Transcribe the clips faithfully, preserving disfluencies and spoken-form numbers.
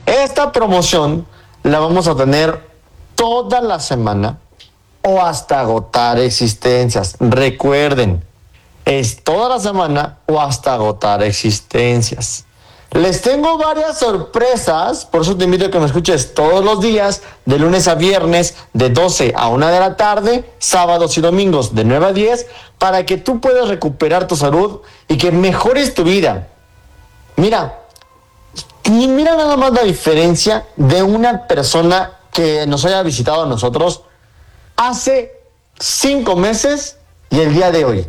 Esta promoción la vamos a tener toda la semana o hasta agotar existencias. Recuerden, es toda la semana o hasta agotar existencias. Les tengo varias sorpresas, por eso te invito a que me escuches todos los días, de lunes a viernes, de doce a una de la tarde, sábados y domingos de nueve a diez, para que tú puedas recuperar tu salud y que mejores tu vida. Mira, y mira nada más la diferencia de una persona que nos haya visitado a nosotros hace cinco meses y el día de hoy.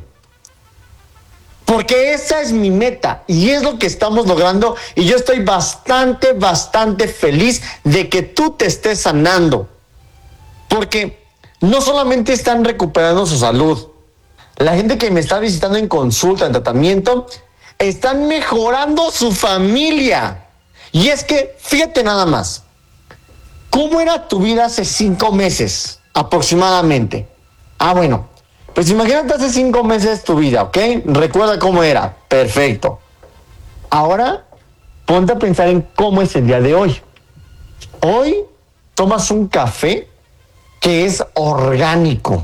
Porque esa es mi meta y es lo que estamos logrando y yo estoy bastante, bastante feliz de que tú te estés sanando. Porque no solamente están recuperando su salud, la gente que me está visitando en consulta, en tratamiento, están mejorando su familia. Y es que, fíjate nada más, ¿cómo era tu vida hace cinco meses aproximadamente? Ah, bueno. Pues imagínate hace cinco meses tu vida, ¿ok? Recuerda cómo era. Perfecto. Ahora, ponte a pensar en cómo es el día de hoy. Hoy tomas un café que es orgánico,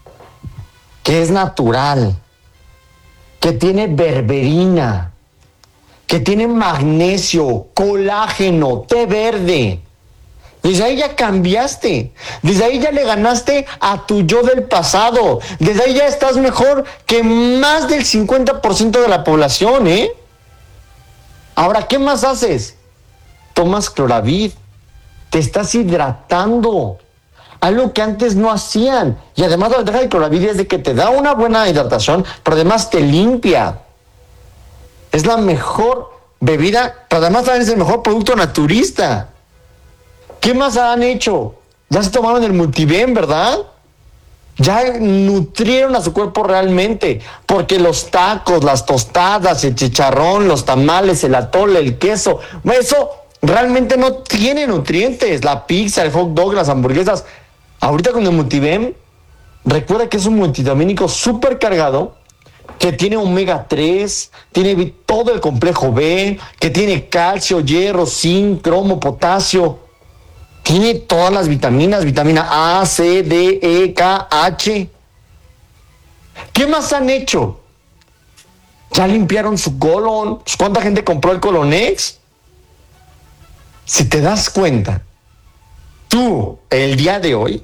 que es natural, que tiene berberina, que tiene magnesio, colágeno, té verde. Desde ahí ya cambiaste, desde ahí ya le ganaste a tu yo del pasado, desde ahí ya estás mejor que más del cincuenta por ciento de la población, ¿eh? Ahora, ¿qué más haces? Tomas Cloravid, te estás hidratando, algo que antes no hacían. Y además la ventaja de Cloravid es de que te da una buena hidratación, pero además te limpia. Es la mejor bebida, pero además también es el mejor producto naturista. ¿Qué más han hecho? Ya se tomaron el Multiven, ¿verdad? Ya nutrieron a su cuerpo realmente, porque los tacos, las tostadas, el chicharrón, los tamales, el atole, el queso, eso realmente no tiene nutrientes. La pizza, el hot dog, las hamburguesas. Ahorita con el Multiven, recuerda que es un multivitamínico súper cargado, que tiene omega tres, tiene todo el complejo B, que tiene calcio, hierro, zinc, cromo, potasio. Tiene todas las vitaminas, vitamina A, C, D, E, K, H. ¿Qué más han hecho? Ya limpiaron su colon. ¿Cuánta gente compró el Colonex? Si te das cuenta, tú, el día de hoy,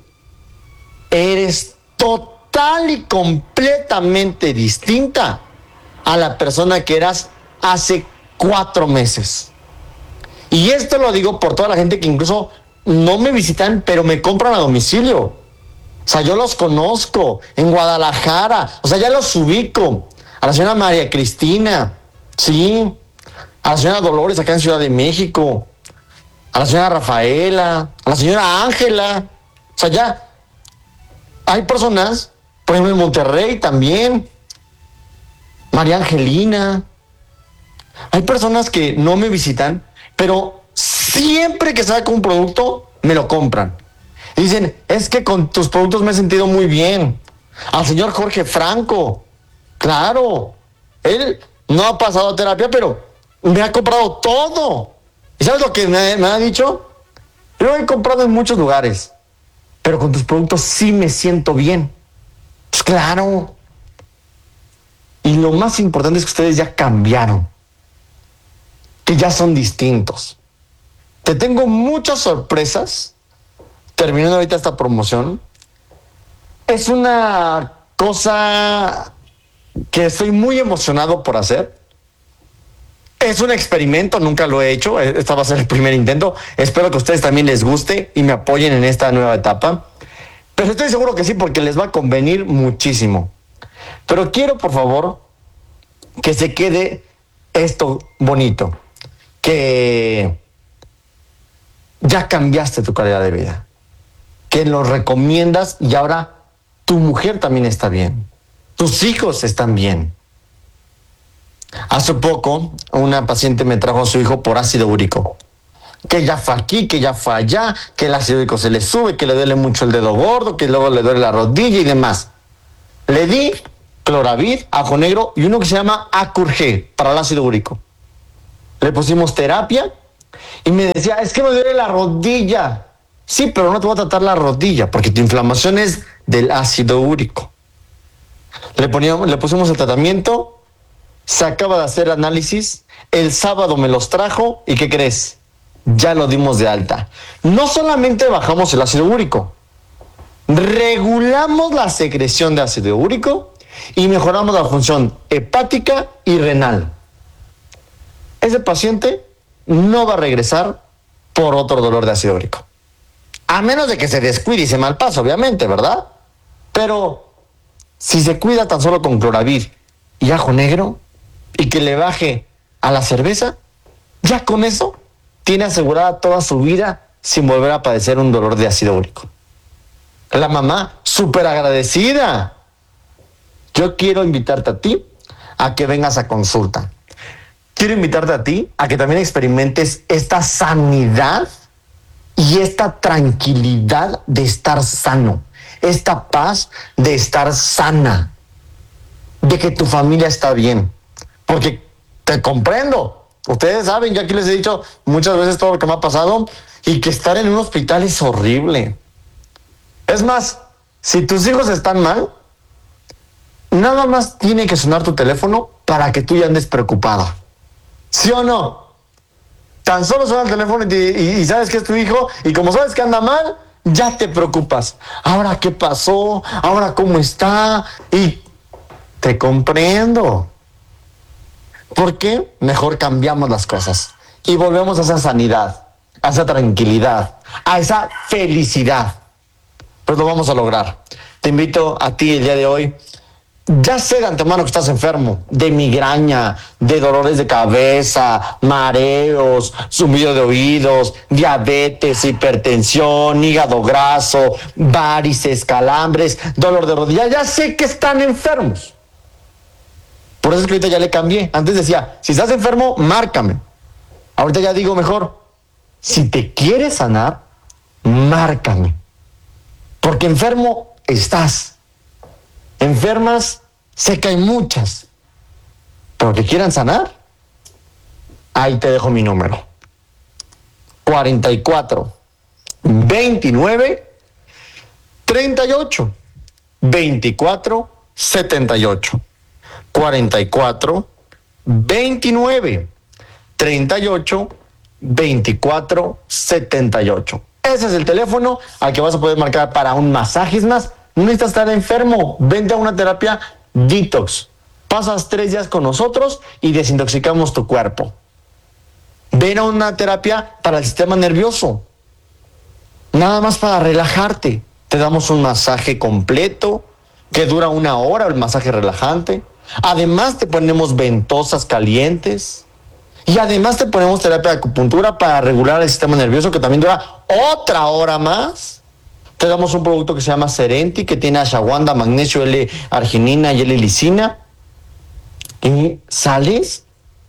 eres total y completamente distinta a la persona que eras hace cuatro meses. Y esto lo digo por toda la gente que incluso no me visitan, pero me compran a domicilio. O sea, yo los conozco en Guadalajara, o sea, ya los ubico. A la señora María Cristina, sí, a la señora Dolores acá en Ciudad de México, a la señora Rafaela, a la señora Ángela. O sea, ya hay personas, por ejemplo en Monterrey también, María Angelina. Hay personas que no me visitan, pero siempre que saco un producto, me lo compran. Y dicen, es que con tus productos me he sentido muy bien. Al señor Jorge Franco, claro, él no ha pasado a terapia, pero me ha comprado todo. ¿Y sabes lo que me, me ha dicho? Yo he comprado en muchos lugares, pero con tus productos sí me siento bien. Pues claro. Y lo más importante es que ustedes ya cambiaron, que ya son distintos. Te tengo muchas sorpresas terminando ahorita esta promoción. Es una cosa que estoy muy emocionado por hacer. Es un experimento, nunca lo he hecho. Este va a ser el primer intento. Espero que a ustedes también les guste y me apoyen en esta nueva etapa. Pero estoy seguro que sí, porque les va a convenir muchísimo. Pero quiero, por favor, que se quede esto bonito. Que ya cambiaste tu calidad de vida, que lo recomiendas y ahora tu mujer también está bien, tus hijos están bien. Hace poco una paciente me trajo a su hijo por ácido úrico, que ya fue aquí, que ya fue allá, que el ácido úrico se le sube, que le duele mucho el dedo gordo, que luego le duele la rodilla y demás. Le di Cloravid, ajo negro y uno que se llama Acurg para el ácido úrico. Le pusimos terapia Y me decía, es que me duele la rodilla. Sí, pero no te voy a tratar la rodilla, porque tu inflamación es del ácido úrico. Le, poníamos, le pusimos el tratamiento, se acaba de hacer análisis, el sábado me los trajo, ¿y qué crees? Ya lo dimos de alta. No solamente bajamos el ácido úrico, regulamos la secreción de ácido úrico y mejoramos la función hepática y renal. Ese paciente no va a regresar por otro dolor de ácido úrico. A menos de que se descuide y se malpase, obviamente, ¿verdad? Pero si se cuida tan solo con Cloravir y ajo negro y que le baje a la cerveza, ya con eso tiene asegurada toda su vida sin volver a padecer un dolor de ácido úrico. La mamá, súper agradecida. Yo quiero invitarte a ti a que vengas a consulta. Quiero invitarte a ti a que también experimentes esta sanidad y esta tranquilidad de estar sano, esta paz de estar sana, de que tu familia está bien. Porque te comprendo. Ustedes saben, yo aquí les he dicho muchas veces todo lo que me ha pasado y que estar en un hospital es horrible. Es más, si tus hijos están mal, nada más tiene que sonar tu teléfono para que tú ya andes preocupada. ¿Sí o no? Tan solo suena el teléfono y, y, y sabes que es tu hijo y como sabes que anda mal, ya te preocupas. Ahora, ¿qué pasó? Ahora, ¿cómo está? Y te comprendo. ¿Por qué? Mejor cambiamos las cosas y volvemos a esa sanidad, a esa tranquilidad, a esa felicidad. Pues lo vamos a lograr. Te invito a ti el día de hoy. Ya sé de antemano que estás enfermo de migraña, de dolores de cabeza, mareos, zumbido de oídos, diabetes, hipertensión, hígado graso, varices, calambres, dolor de rodilla. Ya sé que están enfermos. Por eso es que ahorita ya le cambié. Antes decía, si estás enfermo, márcame. Ahorita ya digo mejor, si te quieres sanar, márcame. Porque enfermo estás. Enfermas, sé que hay muchas. Pero que quieran sanar, ahí te dejo mi número. cuarenta y cuatro, veintinueve, treinta y ocho, veinticuatro, setenta y ocho. cuarenta y cuatro, veintinueve, treinta y ocho, veinticuatro, setenta y ocho. Ese es el teléfono al que vas a poder marcar para un masaje. Es más, no necesitas estar enfermo. Vente a una terapia detox. Pasas tres días con nosotros y desintoxicamos tu cuerpo. Ven a una terapia para el sistema nervioso. Nada más para relajarte. Te damos un masaje completo que dura una hora, el masaje relajante. Además te ponemos ventosas calientes. Y además te ponemos terapia de acupuntura para regular el sistema nervioso, que también dura otra hora más. Te damos un producto que se llama Serenti, que tiene ashwagandha, magnesio, L-arginina y L-lisina. Y sales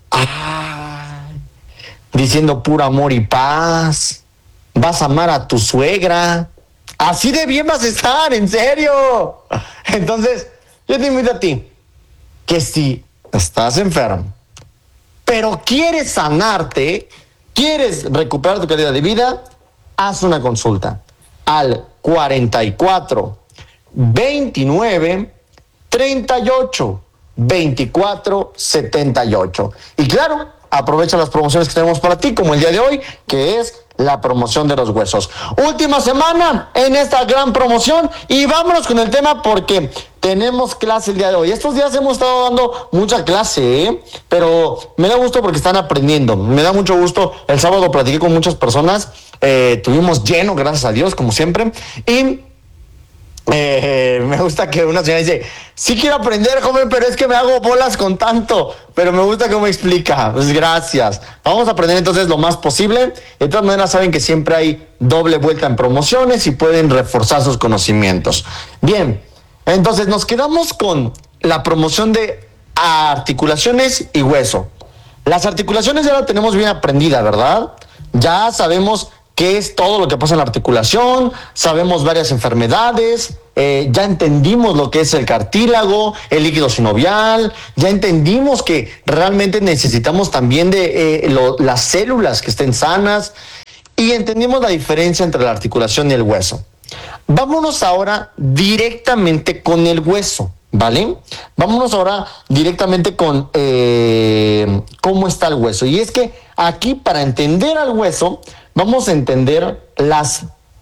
ay, diciendo puro amor y paz. Vas a amar a tu suegra. Así de bien vas a estar, en serio. Entonces, yo te invito a ti, que si estás enfermo, pero quieres sanarte, quieres recuperar tu calidad de vida, haz una consulta al cuarenta y cuatro, veintinueve, treinta y ocho, veinticuatro, setenta y ocho. Y claro, aprovecha las promociones que tenemos para ti, como el día de hoy, que es la promoción de los huesos. Última semana en esta gran promoción y vámonos con el tema porque tenemos clase el día de hoy. Estos días hemos estado dando mucha clase, ¿eh? Pero me da gusto porque están aprendiendo. Me da mucho gusto. El sábado platiqué con muchas personas. Eh, tuvimos lleno, gracias a Dios, como siempre. Y Eh, me gusta que una señora dice, sí quiero aprender, joven, pero es que me hago bolas con tanto, pero me gusta cómo explica. Pues gracias. Vamos a aprender entonces lo más posible. De todas maneras saben que siempre hay doble vuelta en promociones y pueden reforzar sus conocimientos. Bien, entonces nos quedamos con la promoción de articulaciones y hueso. Las articulaciones ya la tenemos bien aprendida, ¿verdad? Ya sabemos qué es todo lo que pasa en la articulación, sabemos varias enfermedades, eh, ya entendimos lo que es el cartílago, el líquido sinovial, ya entendimos que realmente necesitamos también de eh, lo, las células que estén sanas y entendimos la diferencia entre la articulación y el hueso. Vámonos ahora directamente con el hueso, ¿vale? Vámonos ahora directamente con eh, cómo está el hueso. Y es que aquí, para entender al hueso, vamos a entender las,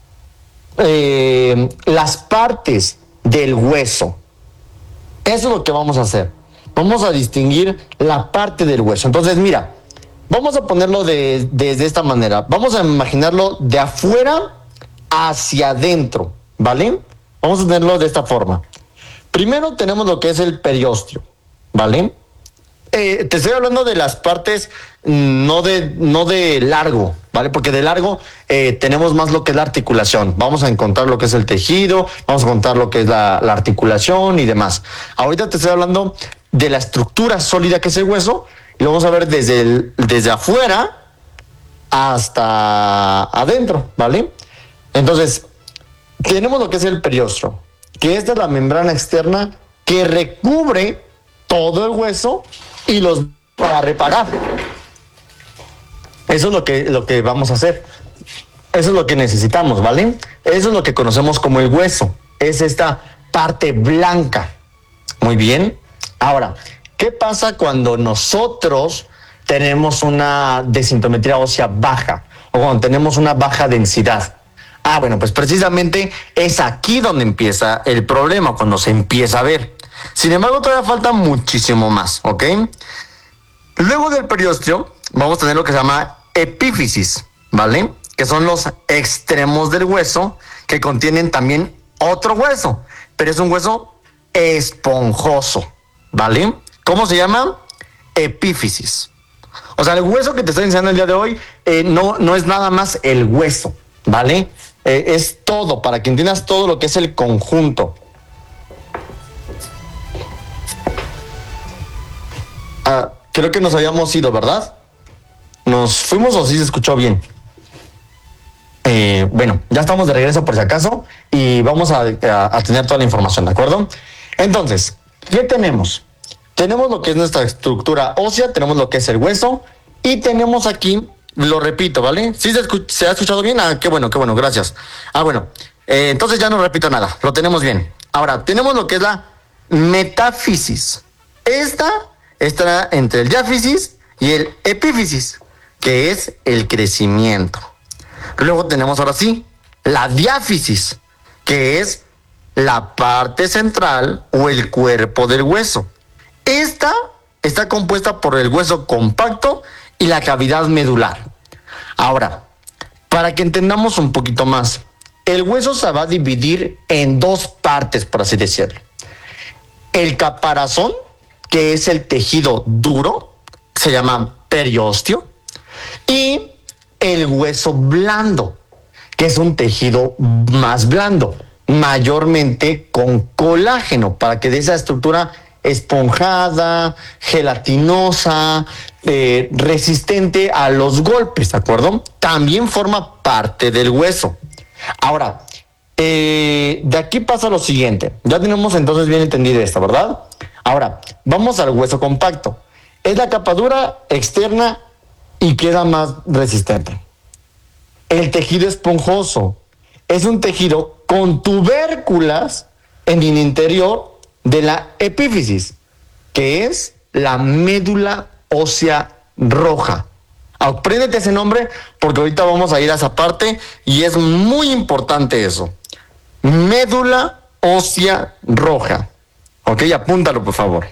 eh, las partes del hueso. Eso es lo que vamos a hacer. Vamos a distinguir la parte del hueso. Entonces, mira, vamos a ponerlo de, de, de esta manera. Vamos a imaginarlo de afuera hacia adentro, ¿vale? Vamos a tenerlo de esta forma. Primero tenemos lo que es el periósteo, ¿vale? Eh, te estoy hablando de las partes no de, no de largo, ¿vale? Porque de largo eh, tenemos más lo que es la articulación. Vamos a encontrar lo que es el tejido, vamos a contar lo que es la, la articulación y demás. Ahorita te estoy hablando de la estructura sólida que es el hueso y lo vamos a ver desde, el, desde afuera hasta adentro, ¿vale? Entonces, tenemos lo que es el periósteo, que esta es la membrana externa que recubre todo el hueso y los para reparar. Eso es lo que, lo que vamos a hacer. Eso es lo que necesitamos, ¿vale? Eso es lo que conocemos como el hueso. Es esta parte blanca. Muy bien. Ahora, ¿qué pasa cuando nosotros tenemos una densitometría ósea baja o cuando tenemos una baja densidad? Ah, bueno, pues precisamente es aquí donde empieza el problema, cuando se empieza a ver. Sin embargo, todavía falta muchísimo más, ¿ok? Luego del periósteo, vamos a tener lo que se llama epífisis, ¿vale? Que son los extremos del hueso que contienen también otro hueso, pero es un hueso esponjoso, ¿vale? ¿Cómo se llama? Epífisis. O sea, el hueso que te estoy enseñando el día de hoy eh, no, no es nada más el hueso, ¿vale? Eh, es todo, para que entiendas todo lo que es el conjunto. Ah, creo que nos habíamos ido, ¿verdad? ¿Nos fuimos o sí se escuchó bien? Eh, bueno, ya estamos de regreso por si acaso y vamos a, a, a tener toda la información, ¿de acuerdo? Entonces, ¿qué tenemos? Tenemos lo que es nuestra estructura ósea, tenemos lo que es el hueso y tenemos aquí... Lo repito, ¿vale? ¿Sí se, escu- se ha escuchado bien? Ah, qué bueno, qué bueno, gracias. Ah, bueno, eh, entonces ya no repito nada, lo tenemos bien. Ahora, tenemos lo que es la metáfisis. Esta está entre el diáfisis y el epífisis, que es el crecimiento. Luego tenemos ahora sí la diáfisis, que es la parte central o el cuerpo del hueso. Esta está compuesta por el hueso compacto y la cavidad medular. Ahora, para que entendamos un poquito más, el hueso se va a dividir en dos partes, por así decirlo. El caparazón, que es el tejido duro, se llama periósteo, y el hueso blando, que es un tejido más blando, mayormente con colágeno, para que dé esa estructura esponjada, gelatinosa, eh, resistente a los golpes, ¿de acuerdo? También forma parte del hueso. Ahora, eh, de aquí pasa lo siguiente. Ya tenemos entonces bien entendido esto, ¿verdad? Ahora, vamos al hueso compacto. Es la capa dura externa y queda más resistente. El tejido esponjoso es un tejido con tubérculas en el interior de la epífisis, que es la médula ósea roja. Apréndete ese nombre porque ahorita vamos a ir a esa parte y es muy importante eso. Médula ósea roja. Ok, apúntalo por favor.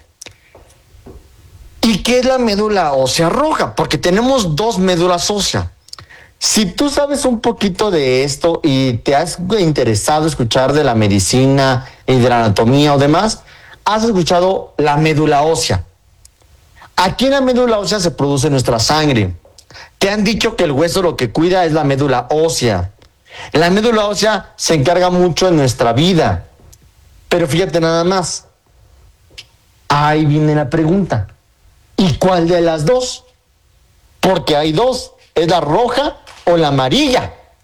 ¿Y qué es la médula ósea roja? Porque tenemos dos médulas óseas. Si tú sabes un poquito de esto y te has interesado escuchar de la medicina y de la anatomía o demás, has escuchado la médula ósea. Aquí en la médula ósea se produce nuestra sangre. Te han dicho que el hueso lo que cuida es la médula ósea. La médula ósea se encarga mucho en nuestra vida. Pero fíjate nada más. Ahí viene la pregunta. ¿Y cuál de las dos? Porque hay dos. ¿Es la roja o la amarilla?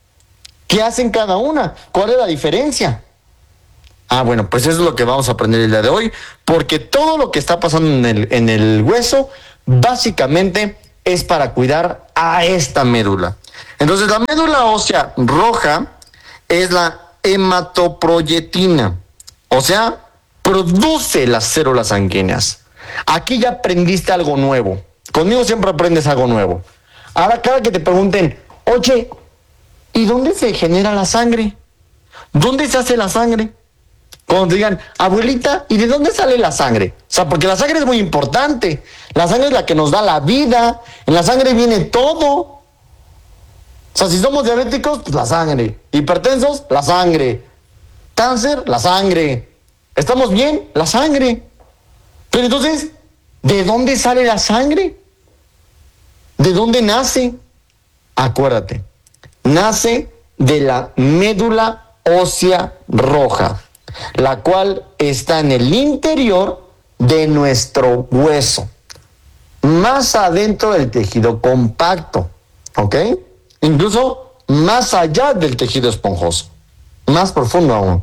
¿Qué hacen cada una? ¿Cuál es la diferencia? Ah, bueno, pues eso es lo que vamos a aprender el día de hoy, porque todo lo que está pasando en el, en el hueso, básicamente es para cuidar a esta médula. Entonces, la médula ósea roja es la hematoproyetina, o sea, produce las células sanguíneas. Aquí ya aprendiste algo nuevo. Conmigo siempre aprendes algo nuevo. Ahora, cada que te pregunten, oye, ¿y dónde se genera la sangre? ¿Dónde se hace la sangre? Cuando te digan, abuelita, ¿y de dónde sale la sangre? O sea, porque la sangre es muy importante. La sangre es la que nos da la vida. En la sangre viene todo. O sea, si somos diabéticos, pues la sangre. Hipertensos, la sangre. Cáncer, la sangre. ¿Estamos bien? La sangre. Pero entonces, ¿de dónde sale la sangre? ¿De dónde nace? Acuérdate, nace de la médula ósea roja, la cual está en el interior de nuestro hueso, más adentro del tejido compacto, ¿ok? Incluso más allá del tejido esponjoso, más profundo aún.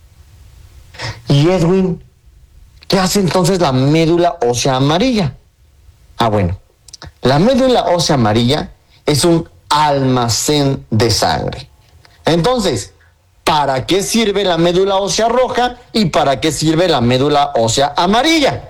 Y Edwin, ¿qué hace entonces la médula ósea amarilla? Ah, bueno, la médula ósea amarilla es un almacén de sangre. Entonces, ¿para qué sirve la médula ósea roja y para qué sirve la médula ósea amarilla?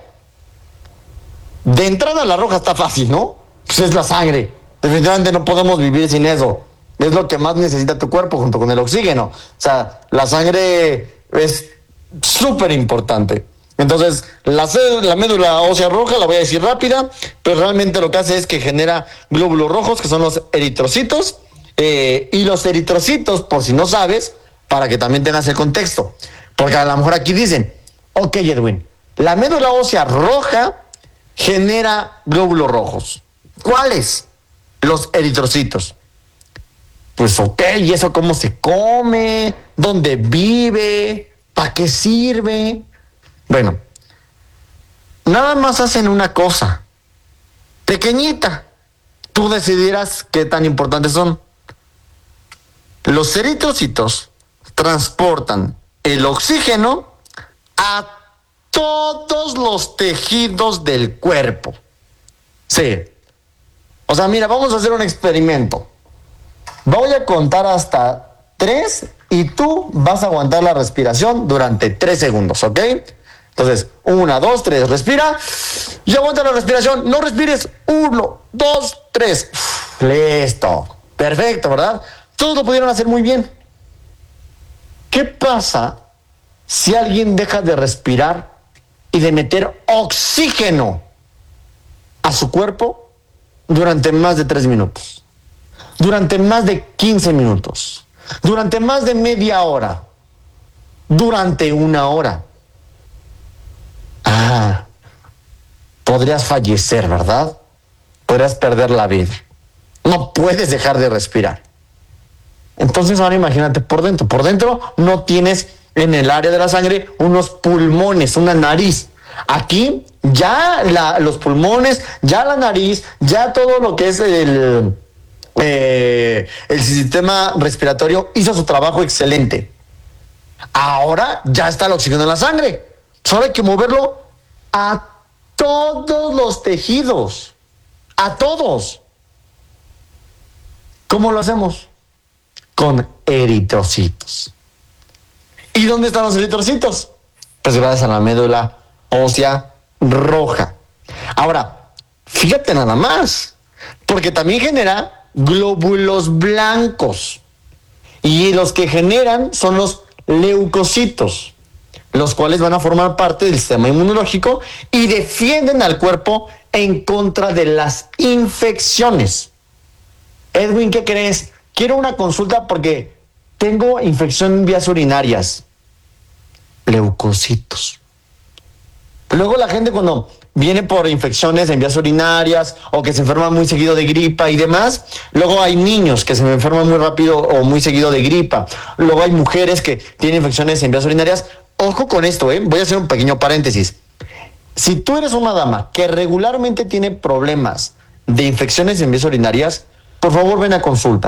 De entrada la roja está fácil, ¿no? Pues es la sangre. Definitivamente no podemos vivir sin eso. Es lo que más necesita tu cuerpo junto con el oxígeno. O sea, la sangre es súper importante. Entonces, la, la médula ósea roja, la voy a decir rápida, pero realmente lo que hace es que genera glóbulos rojos, que son los eritrocitos, eh, y los eritrocitos, por si no sabes, para que también tengas el contexto, porque a lo mejor aquí dicen, ok Edwin, la médula ósea roja genera glóbulos rojos. ¿Cuáles? Los eritrocitos. Pues ok, ¿y eso cómo se come? ¿Dónde vive? ¿Para qué sirve? Bueno, nada más hacen una cosa, pequeñita. Tú decidirás qué tan importantes son. Los eritrocitos transportan el oxígeno a todos los tejidos del cuerpo. Sí. O sea, mira, vamos a hacer un experimento. Voy a contar hasta tres y tú vas a aguantar la respiración durante tres segundos, ¿ok? Entonces, una, dos, tres, respira y aguanta la respiración. No respires. Uno, dos, tres. Listo. Perfecto, ¿verdad? Todos lo pudieron hacer muy bien. ¿Qué pasa si alguien deja de respirar y de meter oxígeno a su cuerpo durante más de tres minutos? Durante más de quince minutos. Durante más de media hora. Durante una hora. Ah, podrías fallecer, ¿verdad? Podrías perder la vida. No puedes dejar de respirar. Entonces ahora imagínate por dentro. Por dentro no tienes en el área de la sangre unos pulmones, una nariz. Aquí ya la, los pulmones, ya la nariz, ya todo lo que es el, eh, el sistema respiratorio hizo su trabajo excelente. Ahora ya está el oxígeno en la sangre. Solo hay que moverlo a todos los tejidos. A todos. ¿Cómo lo hacemos? Con eritrocitos. ¿Y dónde están los eritrocitos? Pues gracias a la médula ósea roja. Ahora, fíjate nada más, porque también genera glóbulos blancos. Y los que generan son los leucocitos, los cuales van a formar parte del sistema inmunológico y defienden al cuerpo en contra de las infecciones. Edwin, ¿qué crees? Quiero una consulta porque tengo infección en vías urinarias. Leucocitos. Luego la gente cuando viene por infecciones en vías urinarias o que se enferma muy seguido de gripa y demás, luego hay niños que se enferman muy rápido o muy seguido de gripa. Luego hay mujeres que tienen infecciones en vías urinarias. Ojo con esto, ¿eh? Voy a hacer un pequeño paréntesis. Si tú eres una dama que regularmente tiene problemas de infecciones en vías urinarias, por favor ven a consulta.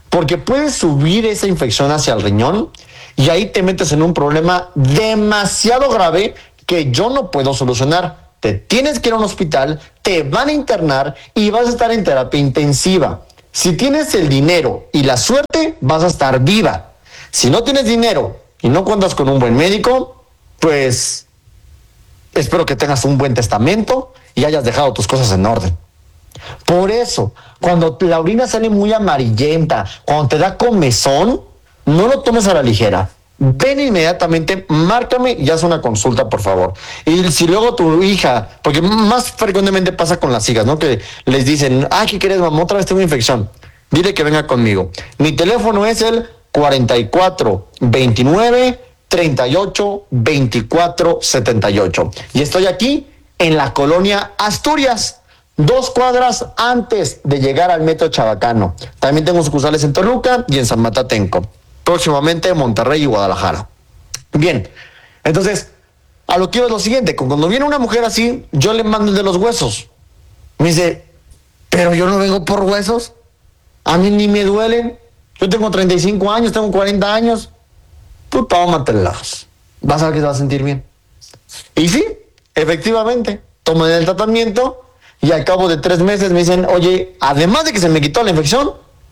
porque puedes subir esa infección hacia el riñón y ahí te metes en un problema demasiado grave que yo no puedo solucionar. Te tienes que ir a un hospital, te van a internar y vas a estar en terapia intensiva. Si tienes el dinero y la suerte, vas a estar viva. Si no tienes dinero y no cuentas con un buen médico, pues espero que tengas un buen testamento y hayas dejado tus cosas en orden. Por eso, cuando la orina sale muy amarillenta, cuando te da comezón, no lo tomes a la ligera. Ven inmediatamente, márcame y haz una consulta, por favor. Y si luego tu hija, porque más frecuentemente pasa con las hijas, ¿no? Que les dicen, ay, ¿qué quieres, mamá? Otra vez tengo infección. Dile que venga conmigo. Mi teléfono es el cuarenta y cuatro veintinueve treinta y ocho veinticuatro setenta y ocho. Y estoy aquí en la colonia Asturias, dos cuadras antes de llegar al Metro Chabacano. También tengo sucursales en Toluca y en San Matatenco. Próximamente Monterrey y Guadalajara. Bien, entonces, a lo que iba es lo siguiente. Cuando viene una mujer así, yo le mando el de los huesos. Me dice, pero yo no vengo por huesos. A mí ni me duelen. Yo tengo treinta y cinco años, tengo cuarenta años. Tú tómatelas. Vas a ver que te vas a sentir bien. Y sí, efectivamente, toman el tratamiento y al cabo de tres meses me dicen, oye, además de que se me quitó la infección,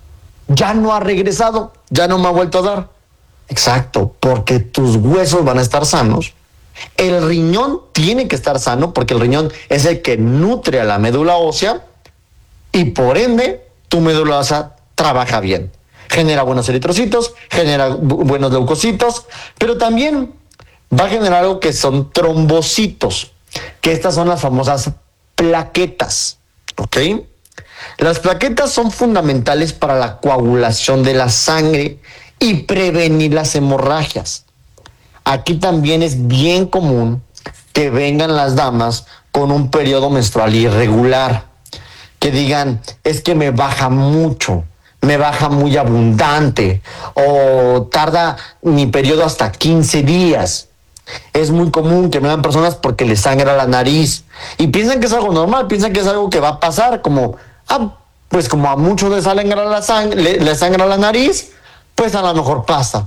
ya no ha regresado, ya no me ha vuelto a dar. Exacto, porque tus huesos van a estar sanos. El riñón tiene que estar sano porque el riñón es el que nutre a la médula ósea y por ende tu médula ósea trabaja bien. Genera buenos eritrocitos, genera bu- buenos leucocitos, pero también va a generar algo que son trombocitos, que estas son las famosas plaquetas, ¿ok? Las plaquetas son fundamentales para la coagulación de la sangre y prevenir las hemorragias. Aquí también es bien común que vengan las damas con un periodo menstrual irregular, que digan, es que me baja mucho, me baja muy abundante, o tarda mi periodo hasta quince días. Es muy común que me vean personas porque les sangra la nariz y piensan que es algo normal, piensan que es algo que va a pasar, como, ah, pues como a muchos les sangra la sangre, le, les sangra la nariz, pues a lo mejor pasa.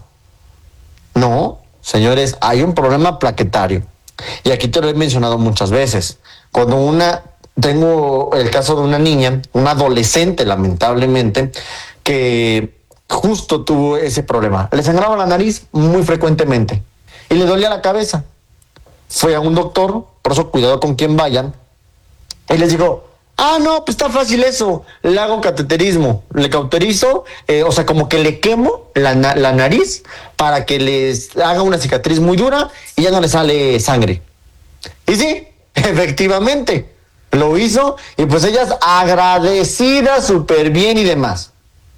No, señores, hay un problema plaquetario. Y aquí te lo he mencionado muchas veces. Cuando una, tengo el caso de una niña, una adolescente lamentablemente, que justo tuvo ese problema. Le sangraba la nariz muy frecuentemente y le dolía la cabeza. Fue a un doctor, por eso cuidado con quien vayan, y les digo, ah, no, pues está fácil eso, le hago cateterismo, le cauterizo, eh, o sea, como que le quemo la, la nariz para que les haga una cicatriz muy dura y ya no le sale sangre. Y sí, efectivamente, lo hizo y pues ellas agradecidas, súper bien y demás.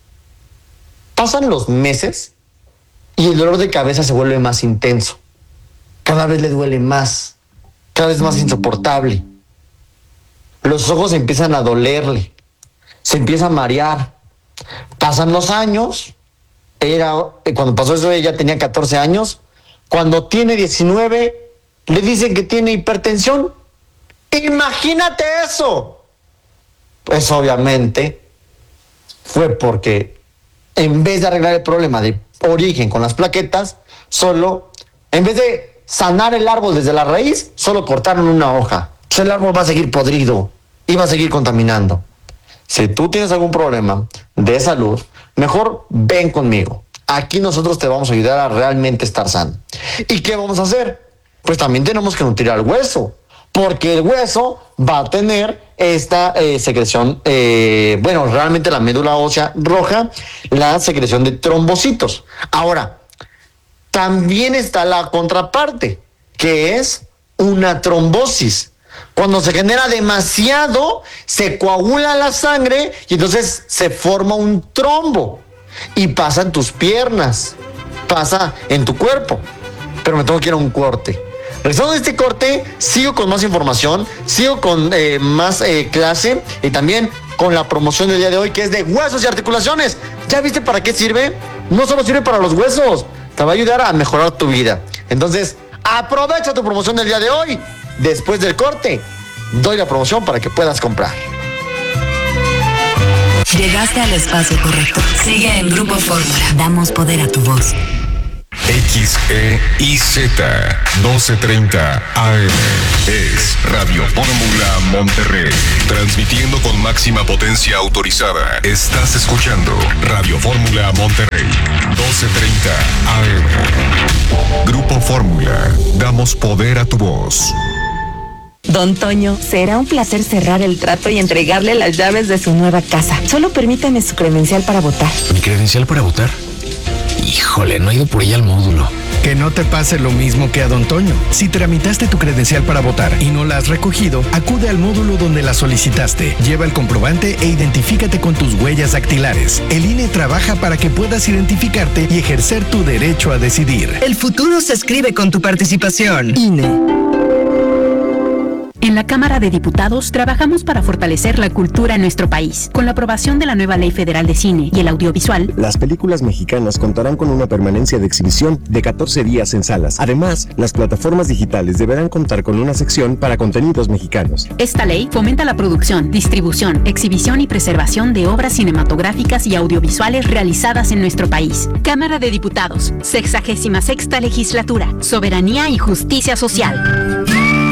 Pasan los meses y el dolor de cabeza se vuelve más intenso. Cada vez le duele más, cada vez más insoportable. Los ojos empiezan a dolerle, se empieza a marear. Pasan los años, era, cuando pasó eso ella tenía catorce años, cuando tiene diecinueve le dicen que tiene hipertensión. Imagínate eso. Pues obviamente fue porque en vez de arreglar el problema de origen con las plaquetas, solo, en vez de sanar el árbol desde la raíz, solo cortaron una hoja. Pues el árbol va a seguir podrido y va a seguir contaminando. Si tú tienes algún problema de salud, mejor ven conmigo. Aquí nosotros te vamos a ayudar a realmente estar sano. ¿Y qué vamos a hacer? Pues también tenemos que nutrir al hueso, porque el hueso va a tener esta eh, secreción, eh, bueno, realmente la médula ósea roja, la secreción de trombocitos. Ahora, también está la contraparte, que es una trombosis. Cuando se genera demasiado, se coagula la sangre y entonces se forma un trombo y pasa en tus piernas, pasa en tu cuerpo. Pero me tengo que ir a un corte. Regresando de este corte, sigo con más información, sigo con eh, más eh, clase y también con la promoción del día de hoy, que es de huesos y articulaciones. ¿Ya viste para qué sirve? No solo sirve para los huesos, te va a ayudar a mejorar tu vida. Entonces, aprovecha tu promoción del día de hoy. Después del corte, doy la promoción para que puedas comprar. Llegaste al espacio correcto. Sigue en Grupo Fórmula. Damos poder a tu voz. X E I Z doce treinta A M es Radio Fórmula Monterrey, transmitiendo con máxima potencia autorizada. Estás escuchando Radio Fórmula Monterrey, doce treinta A M. Grupo Fórmula, damos poder a tu voz. Don Toño, será un placer cerrar el trato y entregarle las llaves de su nueva casa. Solo permítame su credencial para votar. ¿Mi credencial para votar? Híjole, no he ido por ella al módulo. Que no te pase lo mismo que a Don Toño. Si tramitaste tu credencial para votar y no la has recogido, acude al módulo donde la solicitaste. Lleva el comprobante e identifícate con tus huellas dactilares. El I N E trabaja para que puedas identificarte y ejercer tu derecho a decidir. El futuro se escribe con tu participación. I N E. En la Cámara de Diputados trabajamos para fortalecer la cultura en nuestro país. Con la aprobación de la nueva Ley Federal de Cine y el Audiovisual, las películas mexicanas contarán con una permanencia de exhibición de catorce días en salas. Además, las plataformas digitales deberán contar con una sección para contenidos mexicanos. Esta ley fomenta la producción, distribución, exhibición y preservación de obras cinematográficas y audiovisuales realizadas en nuestro país. Cámara de Diputados, sexagésima sexta Legislatura, Soberanía y Justicia Social.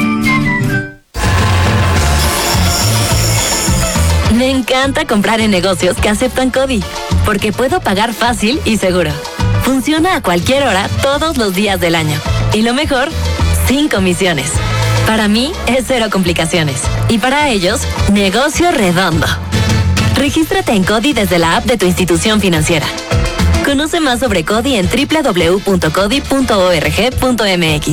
Me encanta comprar en negocios que aceptan CODI, porque puedo pagar fácil y seguro. Funciona a cualquier hora, todos los días del año. Y lo mejor, sin comisiones. Para mí, es cero complicaciones. Y para ellos, negocio redondo. Regístrate en CODI desde la app de tu institución financiera. Conoce más sobre CODI en doble u doble u doble u punto codi punto org punto m x.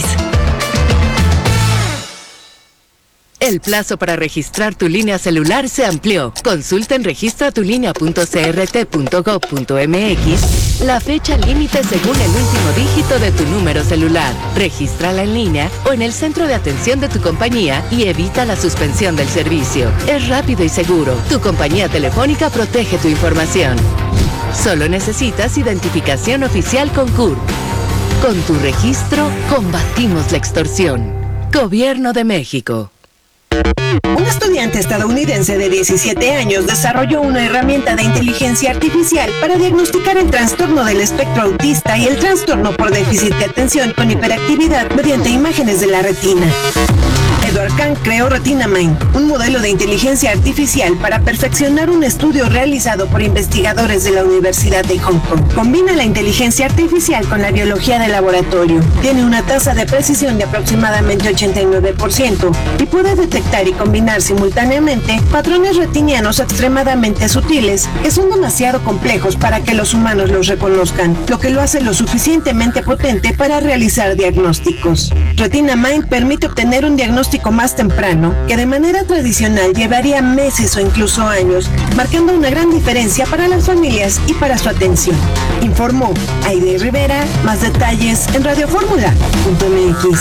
El plazo para registrar tu línea celular se amplió. Consulta en registra tu línea punto c r t punto gov punto m x la fecha límite según el último dígito de tu número celular. Regístrala en línea o en el centro de atención de tu compañía y evita la suspensión del servicio. Es rápido y seguro. Tu compañía telefónica protege tu información. Solo necesitas identificación oficial con C U R. Con tu registro, combatimos la extorsión. Gobierno de México. Un estudiante estadounidense de diecisiete años desarrolló una herramienta de inteligencia artificial para diagnosticar el trastorno del espectro autista y el trastorno por déficit de atención con hiperactividad mediante imágenes de la retina. Edward Kang creó RetinaMind, un modelo de inteligencia artificial para perfeccionar un estudio realizado por investigadores de la Universidad de Hong Kong. Combina la inteligencia artificial con la biología de laboratorio. Tiene una tasa de precisión de aproximadamente ochenta y nueve por ciento y puede detectar y combinar simultáneamente patrones retinianos extremadamente sutiles que son demasiado complejos para que los humanos los reconozcan, lo que lo hace lo suficientemente potente para realizar diagnósticos. RetinaMind permite obtener un diagnóstico más temprano que de manera tradicional llevaría meses o incluso años, marcando una gran diferencia para las familias y para su atención. Informó Aide Rivera. Más detalles en radio fórmula punto m x.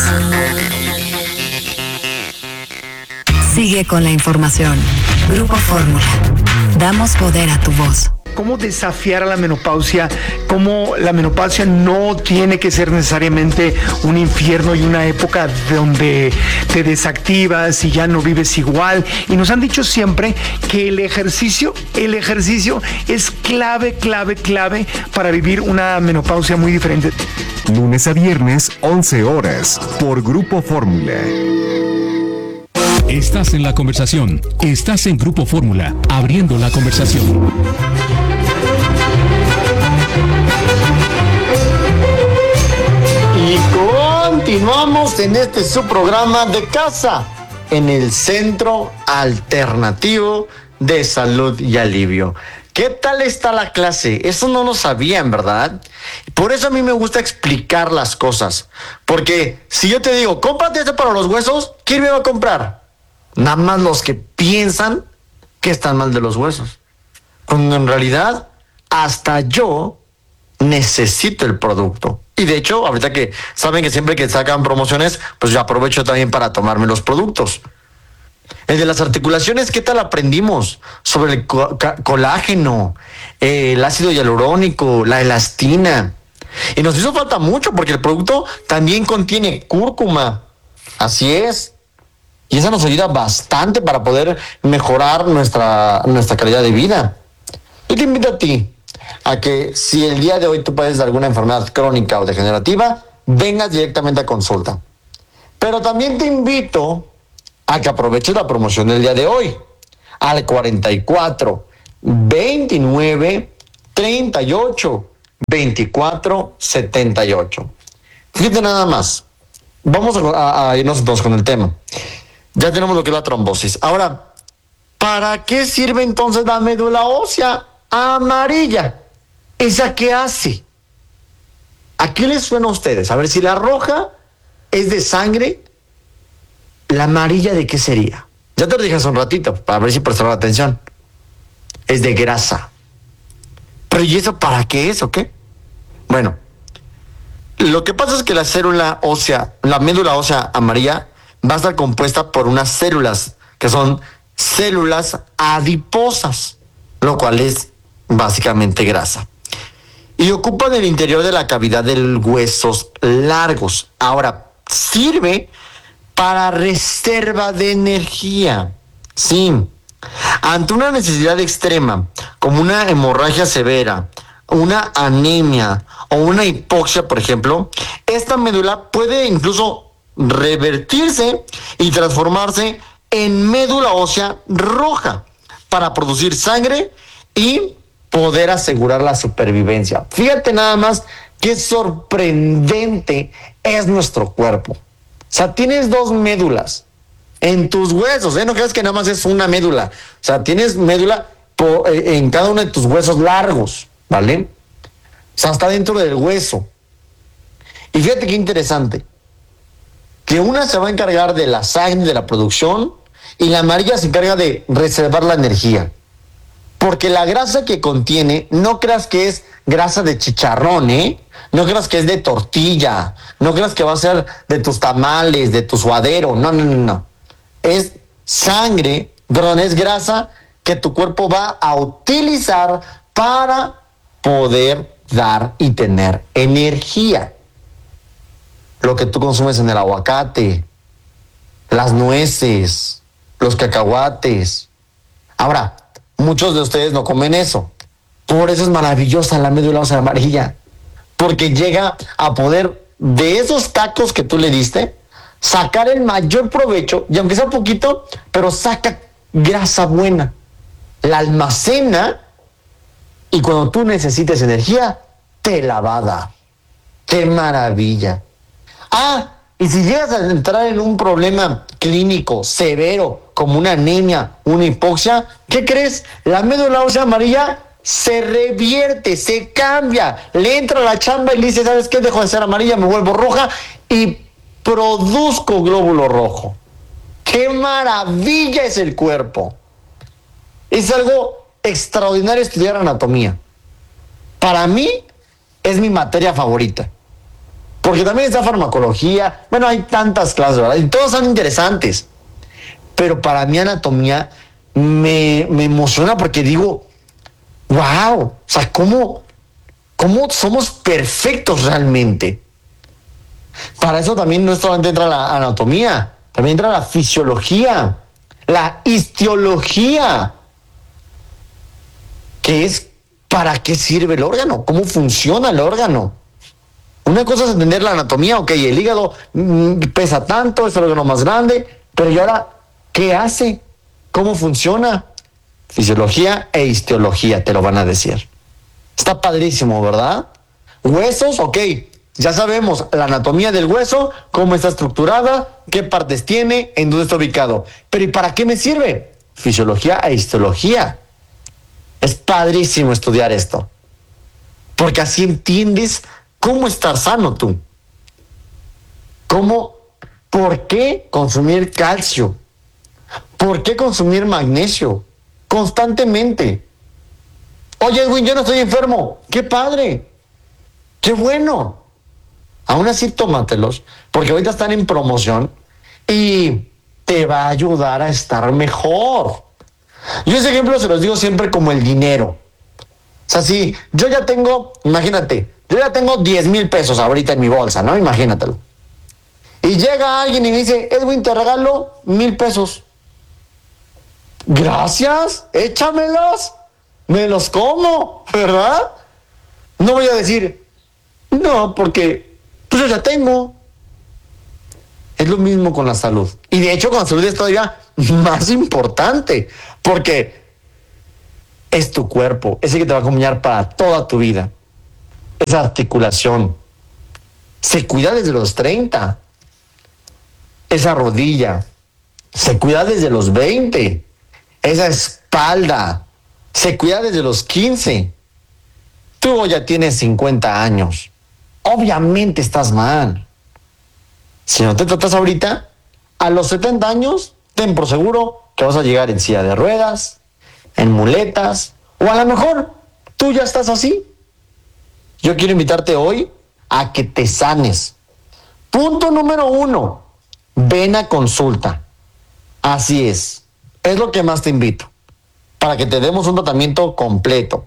Sigue con la información. Grupo Fórmula. Damos poder a tu voz. Cómo desafiar a la menopausia, cómo la menopausia no tiene que ser necesariamente un infierno y una época donde te desactivas y ya no vives igual. Y nos han dicho siempre que el ejercicio, el ejercicio es clave, clave, clave para vivir una menopausia muy diferente. Lunes a viernes, once horas, por Grupo Fórmula. Estás en la conversación. Estás en Grupo Fórmula, abriendo la conversación. Y continuamos en este su programa de casa, en el Centro Alternativo de Salud y Alivio. ¿Qué tal está la clase? Eso no lo sabían, ¿verdad? Por eso a mí me gusta explicar las cosas. Porque si yo te digo, cómprate este para los huesos, ¿quién me va a comprar? Nada más los que piensan que están mal de los huesos. Cuando en realidad, hasta yo necesito el producto. Y de hecho, ahorita que saben que siempre que sacan promociones, pues yo aprovecho también para tomarme los productos. El de las articulaciones, ¿qué tal aprendimos? Sobre el co- colágeno, eh, el ácido hialurónico, la elastina. Y nos hizo falta mucho porque el producto también contiene cúrcuma. Así es. Y esa nos ayuda bastante para poder mejorar nuestra, nuestra calidad de vida. Yo te invito a ti a que si el día de hoy tú padeces de alguna enfermedad crónica o degenerativa, vengas directamente a consulta. Pero también te invito a que aproveches la promoción del día de hoy al cuarenta y cuatro, veintinueve, treinta y ocho, veinticuatro, setenta y ocho. Fíjate nada más. Vamos a, a irnos entonces con el tema. Ya tenemos lo que es la trombosis. Ahora, ¿para qué sirve entonces la médula ósea amarilla? ¿Esa qué hace? ¿A qué les suena a ustedes? A ver, si la roja es de sangre, ¿la amarilla de qué sería? Ya te lo dije hace un ratito, para ver si prestaron atención. Es de grasa. ¿Pero y eso para qué es o qué? Bueno, lo que pasa es que la célula ósea, la médula ósea amarilla, va a estar compuesta por unas células, que son células adiposas, lo cual es básicamente grasa. Y ocupan el interior de la cavidad de huesos largos. Ahora, sirve para reserva de energía. Sí. Ante una necesidad extrema, como una hemorragia severa, una anemia o una hipoxia, por ejemplo, esta médula puede incluso revertirse y transformarse en médula ósea roja para producir sangre y poder asegurar la supervivencia. Fíjate nada más qué sorprendente es nuestro cuerpo. O sea, tienes dos médulas en tus huesos, ¿eh? No creas que nada más es una médula. O sea, tienes médula por, eh, en cada uno de tus huesos largos, ¿vale? O sea, está dentro del hueso. Y fíjate qué interesante, que una se va a encargar de la sangre, de la producción, y la amarilla se encarga de reservar la energía. Porque la grasa que contiene, no creas que es grasa de chicharrón, ¿eh? No creas que es de tortilla, no creas que va a ser de tus tamales, de tu suadero, no, no, no, no. Es sangre, perdón, es grasa que tu cuerpo va a utilizar para poder dar y tener energía. Lo que tú consumes en el aguacate, las nueces, los cacahuates. Ahora, muchos de ustedes no comen eso. Por eso es maravillosa la médula ósea amarilla. Porque llega a poder, de esos tacos que tú le diste, sacar el mayor provecho, y aunque sea poquito, pero saca grasa buena. La almacena, y cuando tú necesites energía, te la va a dar. ¡Qué maravilla! Ah, y si llegas a entrar en un problema clínico severo, como una anemia, una hipoxia, ¿qué crees? La médula ósea amarilla se revierte, se cambia, le entra la chamba y le dice, ¿sabes qué? Dejo de ser amarilla, me vuelvo roja y produzco glóbulo rojo. ¡Qué maravilla es el cuerpo! Es algo extraordinario estudiar anatomía. Para mí es mi materia favorita. Porque también está farmacología. Bueno, hay tantas clases, ¿verdad? Y todas son interesantes. Pero para mí anatomía me, me emociona porque digo, wow, o sea, ¿cómo, cómo somos perfectos realmente? Para eso también no solamente entra la anatomía, también entra la fisiología, la histología, que es para qué sirve el órgano, cómo funciona el órgano. Una cosa es entender la anatomía, ok, el hígado mm, pesa tanto, es el órgano más grande, pero ¿y ahora qué hace? ¿Cómo funciona? Fisiología e histología te lo van a decir. Está padrísimo, ¿verdad? Huesos, ok, ya sabemos la anatomía del hueso, cómo está estructurada, qué partes tiene, en dónde está ubicado. Pero ¿y para qué me sirve? Fisiología e histología. Es padrísimo estudiar esto, porque así entiendes cómo estar sano tú. ¿Cómo? ¿Por qué consumir calcio? ¿Por qué consumir magnesio? Constantemente. Oye, Edwin, yo no estoy enfermo. ¡Qué padre! ¡Qué bueno! Aún así, tómatelos, porque ahorita están en promoción y te va a ayudar a estar mejor. Yo ese ejemplo se los digo siempre como el dinero. O sea, si yo ya tengo, imagínate, yo ya tengo diez mil pesos ahorita en mi bolsa, ¿no? Imagínatelo. Y llega alguien y me dice, Edwin, te regalo mil pesos. Gracias, échamelos. me los como, ¿verdad? No voy a decir, no, porque pues yo ya tengo. Es lo mismo con la salud. Y de hecho con la salud es todavía más importante, porque es tu cuerpo, ese que te va a acompañar para toda tu vida. Esa articulación se cuida desde los treinta. Esa rodilla se cuida desde los veinte. Esa espalda se cuida desde los quince. Tú ya tienes cincuenta años. Obviamente estás mal. Si no te tratas ahorita, a los setenta años, ten por seguro que vas a llegar en silla de ruedas, en muletas, o a lo mejor tú ya estás así. Yo quiero invitarte hoy a que te sanes. Punto número uno, ven a consulta. Así es, es lo que más te invito, para que te demos un tratamiento completo.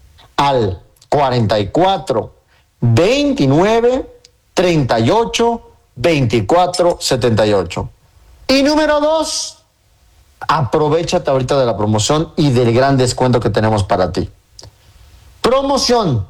Al cuarenta y cuatro, veintinueve, treinta y ocho, veinticuatro, setenta y ocho. Y número dos, aprovéchate ahorita de la promoción y del gran descuento que tenemos para ti. Promoción,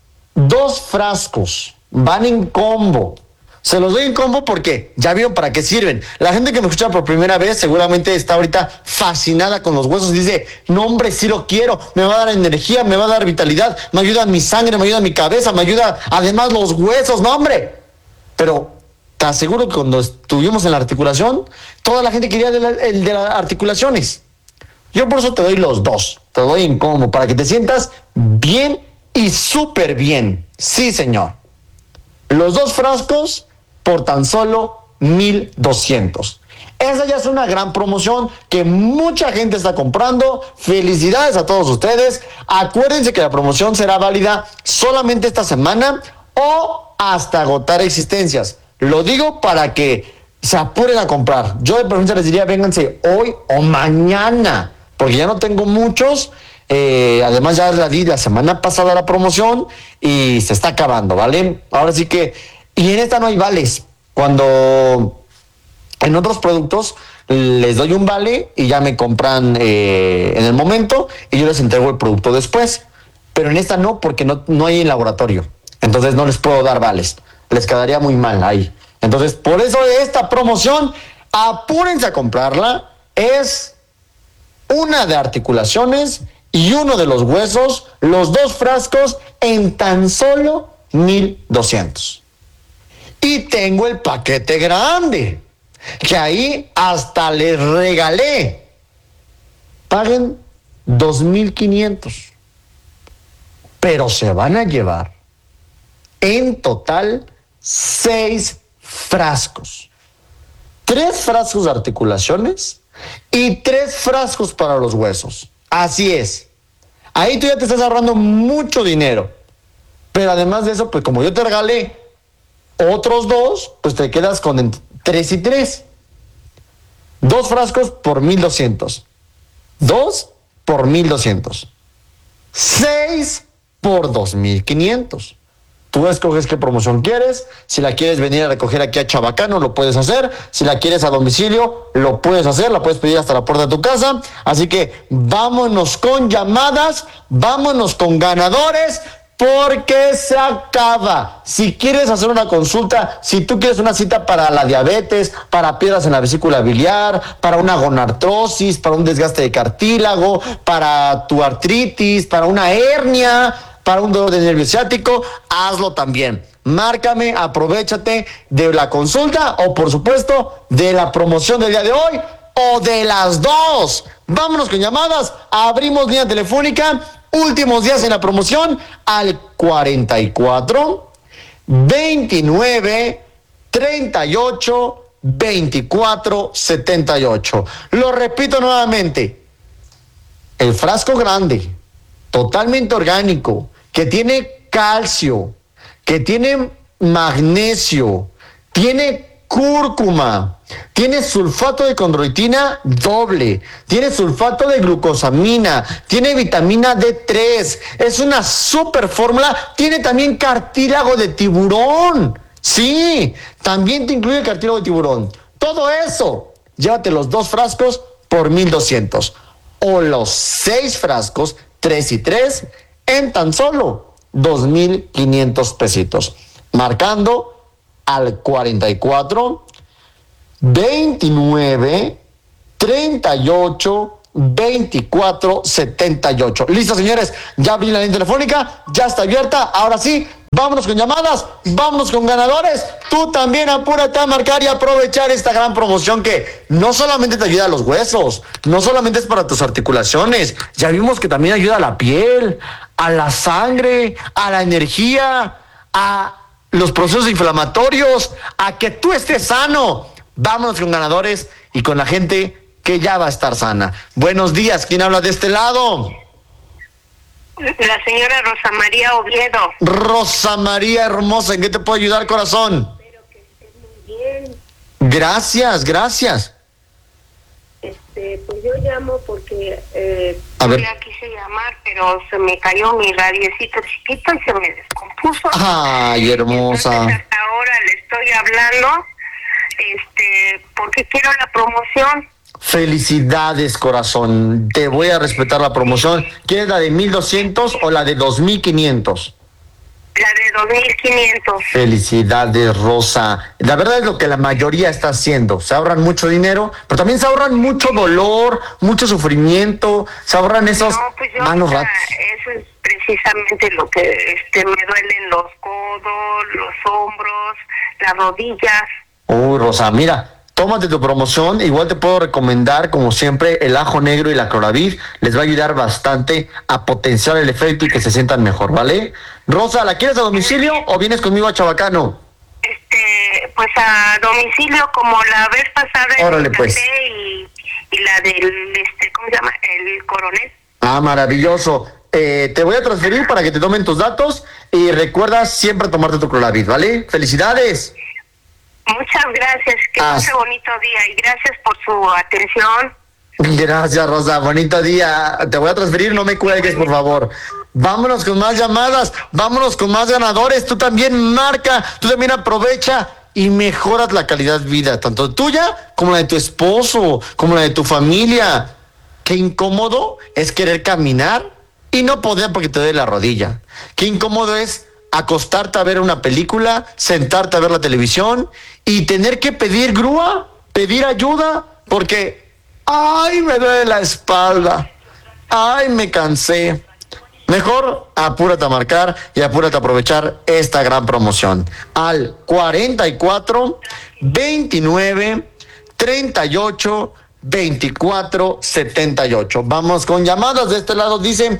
dos frascos, van en combo. Se los doy en combo porque ya vieron para qué sirven. La gente que me escucha por primera vez seguramente está ahorita fascinada con los huesos y dice, no hombre, sí lo quiero, me va a dar energía, me va a dar vitalidad, me ayuda mi sangre, me ayuda mi cabeza, me ayuda además los huesos, no hombre. Pero te aseguro que cuando estuvimos en la articulación, toda la gente quería de la, el de las articulaciones. Yo por eso te doy los dos, te doy en combo para que te sientas bien y súper bien. Sí, señor. Los dos frascos por tan solo mil doscientos. Esa ya es una gran promoción que mucha gente está comprando. Felicidades a todos ustedes. Acuérdense que la promoción será válida solamente esta semana o hasta agotar existencias. Lo digo para que se apuren a comprar. Yo de preferencia les diría, vénganse hoy o mañana, porque ya no tengo muchos. Eh, además ya la di la semana pasada la promoción y se está acabando, ¿vale? Ahora sí que, y en esta no hay vales. Cuando en otros productos les doy un vale y ya me compran eh, en el momento y yo les entrego el producto después. Pero en esta no, porque no, no hay en laboratorio. Entonces no les puedo dar vales. Les quedaría muy mal ahí. Entonces, por eso esta promoción, apúrense a comprarla. Es una de articulaciones y uno de los huesos, los dos frascos en tan solo mil doscientos. Y tengo el paquete grande, que ahí hasta les regalé. Paguen dos mil quinientos, pero se van a llevar en total seis frascos. Tres frascos de articulaciones y tres frascos para los huesos. Así es. Ahí tú ya te estás ahorrando mucho dinero. Pero además de eso, pues como yo te regalé otros dos, pues te quedas con tres y tres. Dos frascos por mil doscientos. Dos por mil doscientos. Seis por dos mil quinientos. Tú escoges qué promoción quieres. Si la quieres venir a recoger aquí a Chabacano, lo puedes hacer. Si la quieres a domicilio, lo puedes hacer. La puedes pedir hasta la puerta de tu casa. Así que vámonos con llamadas, vámonos con ganadores, porque se acaba. Si quieres hacer una consulta, si tú quieres una cita para la diabetes, para piedras en la vesícula biliar, para una gonartrosis, para un desgaste de cartílago, para tu artritis, para una hernia, para un dolor de nervio ciático, hazlo también. Márcame, aprovéchate de la consulta o, por supuesto, de la promoción del día de hoy o de las dos. Vámonos con llamadas. Abrimos línea telefónica. Últimos días en la promoción al cuarenta y cuatro, veintinueve, treinta y ocho, veinticuatro, setenta y ocho. Lo repito nuevamente. El frasco grande, totalmente orgánico, que tiene calcio, que tiene magnesio, tiene cúrcuma, tiene sulfato de condroitina doble, tiene sulfato de glucosamina, tiene vitamina D tres, es una super fórmula, tiene también cartílago de tiburón. Sí, también te incluye cartílago de tiburón. Todo eso, llévate los dos frascos por mil doscientos o los seis frascos tres y tres en tan solo dos mil quinientos pesitos. Marcando al cuarenta y cuatro, veintinueve, treinta y ocho, veinticuatro, setenta y ocho. Listo, señores, ya abrí la línea telefónica, ya está abierta. Ahora sí, vámonos con llamadas, vámonos con ganadores. Tú también apúrate a marcar y aprovechar esta gran promoción que no solamente te ayuda a los huesos, no solamente es para tus articulaciones, ya vimos que también ayuda a la piel, a la sangre, a la energía, a los procesos inflamatorios, a que tú estés sano. Vámonos con ganadores y con la gente que ya va a estar sana. Buenos días, ¿quién habla de este lado? La señora Rosa María Oviedo. Rosa María hermosa, ¿en qué te puedo ayudar, corazón? Espero que estés muy bien. Gracias, gracias. Este, pues yo llamo porque eh, a ver. ya quise llamar, pero se me cayó mi radiecito chiquito y se me descompuso. Ay, hermosa. Entonces hasta ahora le estoy hablando, este, porque quiero la promoción. Felicidades, corazón. Te voy a respetar la promoción. ¿Quieres la de mil doscientos o la de dos mil quinientos? La de dos mil quinientos. Felicidades, Rosa. La verdad es lo que la mayoría está haciendo. Se ahorran mucho dinero, pero también se ahorran mucho dolor, mucho sufrimiento. Se ahorran esos no, pues yo, malos o sea, ratos. eso es precisamente lo que este, me duelen los codos, los hombros, las rodillas. Uy, Rosa, mira. Tómate tu promoción, igual te puedo recomendar, como siempre, el ajo negro y la Cloravid. Les va a ayudar bastante a potenciar el efecto y que se sientan mejor, ¿vale? Rosa, ¿la quieres a domicilio o vienes conmigo a Chabacano? Este, pues a domicilio, como la vez pasada. Órale, pues. Y, y la del, este, ¿cómo se llama? El coronel. Ah, maravilloso. Eh, te voy a transferir para que te tomen tus datos y recuerda siempre tomarte tu Cloravid, ¿vale? ¡Felicidades! Muchas gracias, que Ah. pase bonito día y gracias por su atención. Gracias, Rosa. Bonito día. Te voy a transferir, no me cuelgues, por favor. Vámonos con más llamadas, vámonos con más ganadores. Tú también marca, tú también aprovecha y mejoras la calidad de vida, tanto tuya como la de tu esposo, como la de tu familia. Qué incómodo es querer caminar y no poder porque te duele la rodilla. Qué incómodo es acostarte a ver una película, sentarte a ver la televisión y tener que pedir grúa, pedir ayuda, porque ¡ay, me duele la espalda! ¡Ay, me cansé! Mejor apúrate a marcar y apúrate a aprovechar esta gran promoción. Al cuarenta y cuatro, veintinueve, treinta y ocho, veinticuatro, setenta y ocho. Vamos con llamadas de este lado. Dicen,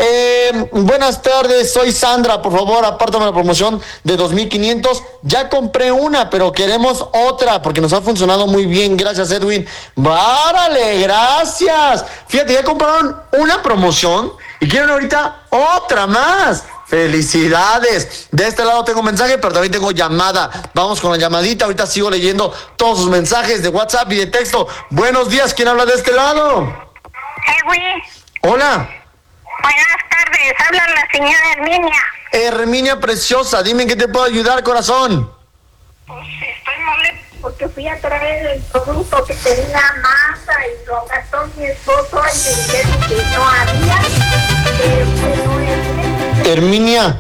eh, buenas tardes, soy Sandra, por favor, apártame la promoción de dos mil quinientos. Ya compré una, pero queremos otra porque nos ha funcionado muy bien. Gracias, Edwin. ¡Várale, gracias! Fíjate, ya compraron una promoción y quieren ahorita otra más. ¡Felicidades! De este lado tengo mensaje, pero también tengo llamada. Vamos con la llamadita. Ahorita sigo leyendo todos sus mensajes de WhatsApp y de texto. Buenos días, ¿quién habla de este lado? Edwin. Hola. Buenas tardes, habla la señora Herminia. Herminia preciosa, dime en qué te puedo ayudar, corazón. Pues estoy molesta porque fui a traer el producto que tenía masa y lo gastó mi esposo y me dijeron que no había. Eh, que no es. Herminia.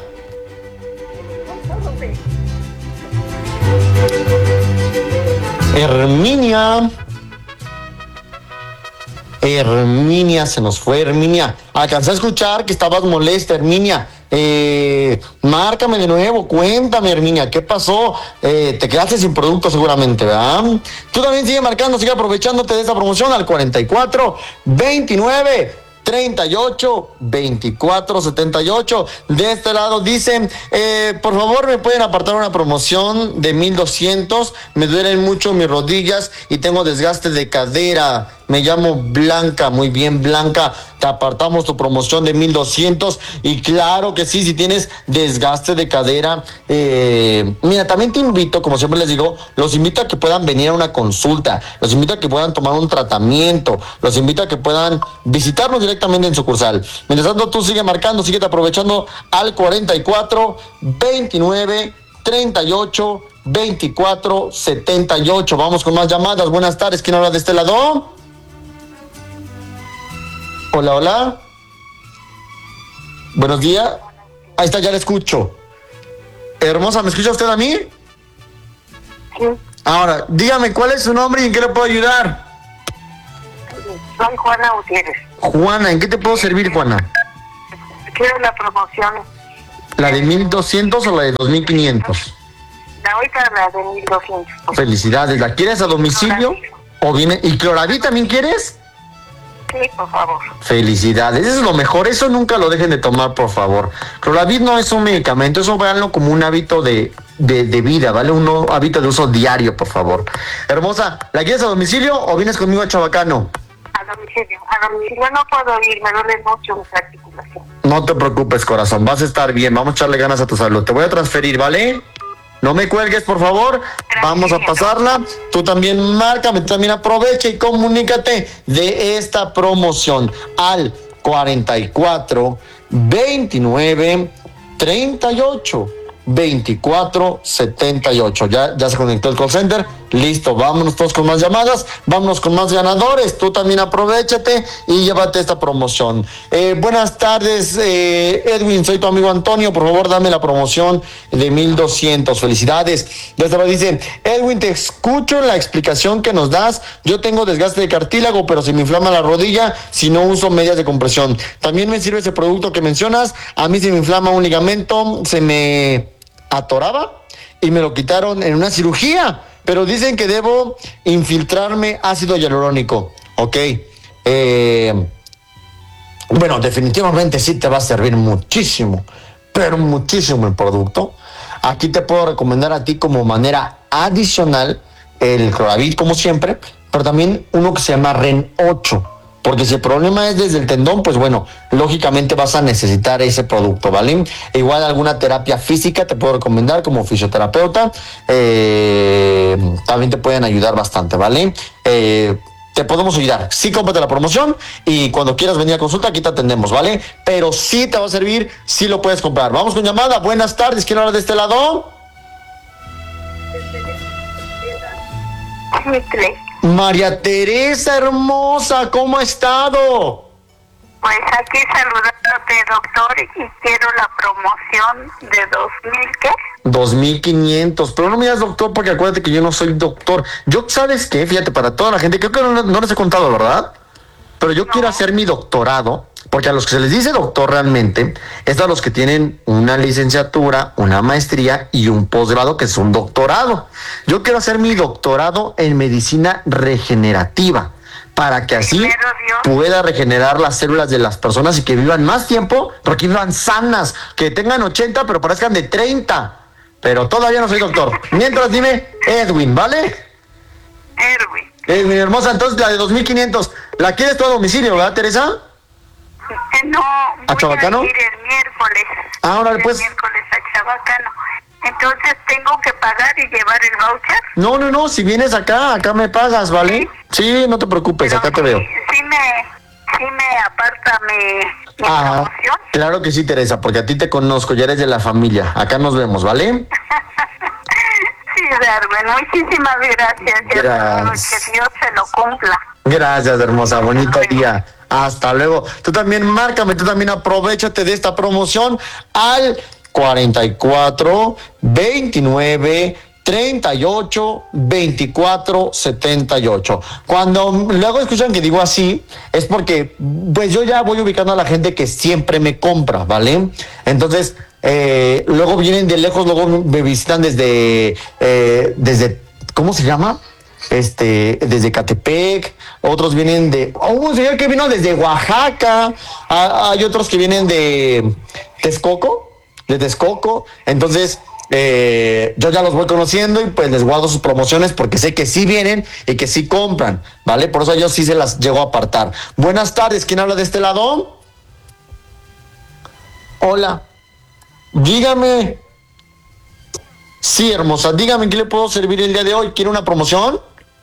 Herminia. Herminia, se nos fue Herminia. Alcancé a escuchar que estabas molesta, Herminia. Eh, márcame de nuevo, cuéntame, Herminia, ¿qué pasó? Eh, te quedaste sin producto seguramente, ¿verdad? Tú también sigue marcando, sigue aprovechándote de esta promoción al cuarenta y cuatro, veintinueve, treinta y ocho, veinticuatro, setenta y ocho. De este lado dicen, eh, por favor me pueden apartar una promoción de mil doscientos, me duelen mucho mis rodillas y tengo desgaste de cadera. Me llamo Blanca, muy bien, Blanca, te apartamos tu promoción de mil doscientos y claro que sí, si tienes desgaste de cadera, eh, mira, también te invito, como siempre les digo, los invito a que puedan venir a una consulta, los invito a que puedan tomar un tratamiento, los invito a que puedan visitarnos directamente en sucursal. Mientras tanto, tú sigue marcando, sigue aprovechando al cuarenta y cuatro, veintinueve, treinta y ocho, veinticuatro, setenta y ocho. Vamos con más llamadas. Buenas tardes, ¿quién habla de este lado? Hola, hola. Buenos días. Ahí está, ya le escucho. Hermosa, ¿me escucha usted a mí? Sí. Ahora, dígame, ¿cuál es su nombre y en qué le puedo ayudar? Soy Juana Gutiérrez. Juana, ¿en qué te puedo servir, Juana? Quiero la promoción. ¿La de mil doscientos o la de dos mil quinientos? La ahorita la de mil doscientos. Felicidades. ¿La quieres a domicilio? ¿O viene? ¿Y Cloraví también quieres? Sí, por favor. Felicidades, eso es lo mejor, eso nunca lo dejen de tomar, por favor. Cloravit no es un medicamento, eso véanlo como un hábito de, de, de vida, ¿vale? Un hábito de uso diario, por favor. Hermosa, ¿la quieres a domicilio o vienes conmigo a Chabacano? A domicilio, a domicilio no puedo ir, me duele mucho mis articulaciones. No te preocupes, corazón, vas a estar bien, vamos a echarle ganas a tu salud. Te voy a transferir, ¿vale? No me cuelgues, por favor. Gracias. Vamos a pasarla. Tú también márcame, tú también aprovecha y comunícate de esta promoción al cuarenta y cuatro, veintinueve, treinta y ocho, veinticuatro, setenta y ocho. Ya, ya se conectó el call center. Listo, vámonos todos con más llamadas, vámonos con más ganadores. Tú también aprovechate y llévate esta promoción. Eh, buenas tardes, eh, Edwin, soy tu amigo Antonio. Por favor, dame la promoción de mil doscientos. Felicidades. Desde ahora dicen, Edwin, te escucho la explicación que nos das. Yo tengo desgaste de cartílago, pero se me inflama la rodilla si no uso medias de compresión. También me sirve ese producto que mencionas. A mí se me inflama un ligamento, se me atoraba y me lo quitaron en una cirugía. Pero dicen que debo infiltrarme ácido hialurónico. Ok. Eh, bueno, definitivamente sí te va a servir muchísimo, pero muchísimo el producto. Aquí te puedo recomendar a ti como manera adicional el Cloravit, como siempre, pero también uno que se llama Ren ocho. Porque si el problema es desde el tendón, pues bueno, lógicamente vas a necesitar ese producto, ¿vale? Igual alguna terapia física te puedo recomendar como fisioterapeuta. Eh, también te pueden ayudar bastante, ¿vale? Eh, te podemos ayudar. Sí, cómprate la promoción y cuando quieras venir a consulta, aquí te atendemos, ¿vale? Pero sí te va a servir, sí lo puedes comprar. Vamos con llamada. Buenas tardes. ¿Quién habla de este lado? María Teresa, hermosa, ¿cómo ha estado? Pues aquí saludándote, doctor, y quiero la promoción de dos mil, ¿qué? dos mil quinientos, pero no me digas doctor porque acuérdate que yo no soy doctor. Yo, ¿sabes qué? Fíjate, para toda la gente, creo que no, no les he contado, ¿verdad? Pero yo no. quiero hacer mi doctorado, porque a los que se les dice doctor realmente, es a los que tienen una licenciatura, una maestría y un posgrado que es un doctorado. Yo quiero hacer mi doctorado en medicina regenerativa, para que así pueda regenerar las células de las personas y que vivan más tiempo, pero que vivan sanas, que tengan ochenta, pero parezcan de treinta. Pero todavía no soy doctor. Mientras dime Edwin, ¿vale? Edwin. Edwin, hermosa, entonces la de dos mil quinientos, ¿la quieres tú a domicilio, verdad, Teresa? No, voy ¿a Chabacano? a ir el miércoles. Ahora pues. El miércoles a Chabacano. Entonces, ¿tengo que pagar y llevar el voucher? No, no, no, si vienes acá, acá me pagas, ¿vale? Sí, sí, no te preocupes, pero acá te veo. Sí me, sí me aparta mi, mi ah, promoción. Claro que sí, Teresa, porque a ti te conozco, ya eres de la familia. Acá nos vemos, ¿vale? Sí, Darwin, muchísimas gracias. Gracias. Que Dios se lo cumpla. Gracias, hermosa, bonito día. Hasta luego. Tú también márcame, tú también aprovechate de esta promoción al cuarenta y cuatro, veintinueve, treinta y ocho, veinticuatro, setenta y ocho. Cuando luego escuchan que digo así, es porque pues yo ya voy ubicando a la gente que siempre me compra, ¿vale? Entonces, eh, luego vienen de lejos, luego me visitan desde, eh, desde, ¿cómo se llama? Este, desde Catepec, otros vienen de, oh, un señor que vino desde Oaxaca, ah, hay otros que vienen de Texcoco, de Texcoco, entonces eh, yo ya los voy conociendo y pues les guardo sus promociones porque sé que sí vienen y que sí compran, ¿vale? Por eso yo sí se las llego a apartar. Buenas tardes, ¿quién habla de este lado? Hola, dígame. Sí, hermosa, dígame, ¿qué le puedo servir el día de hoy? ¿Quiere una promoción?